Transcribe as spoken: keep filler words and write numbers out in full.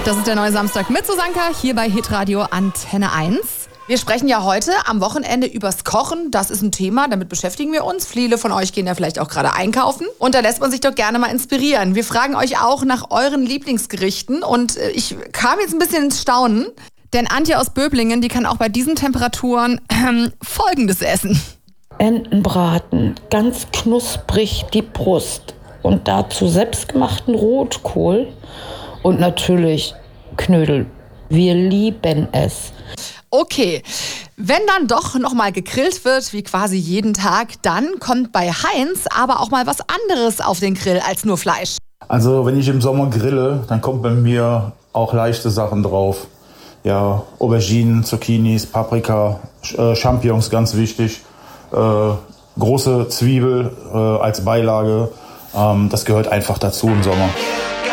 Das ist der neue Samstag mit Susanka hier bei Hitradio Antenne eins. Wir sprechen ja heute am Wochenende übers Kochen. Das ist ein Thema, damit beschäftigen wir uns. Viele von euch gehen ja vielleicht auch gerade einkaufen. Und da lässt man sich doch gerne mal inspirieren. Wir fragen euch auch nach euren Lieblingsgerichten. Und ich kam jetzt ein bisschen ins Staunen. Denn Antje aus Böblingen, die kann auch bei diesen Temperaturen ähm, Folgendes essen. Entenbraten, ganz knusprig die Brust. Und dazu selbstgemachten Rotkohl. Und natürlich Knödel. Wir lieben es. Okay, wenn dann doch nochmal gegrillt wird, wie quasi jeden Tag, dann kommt bei Heinz aber auch mal was anderes auf den Grill als nur Fleisch. Also wenn ich im Sommer grille, dann kommt bei mir auch leichte Sachen drauf. Ja, Auberginen, Zucchinis, Paprika, äh, Champignons, ganz wichtig. Äh, große Zwiebel äh, als Beilage, ähm, das gehört einfach dazu im Sommer.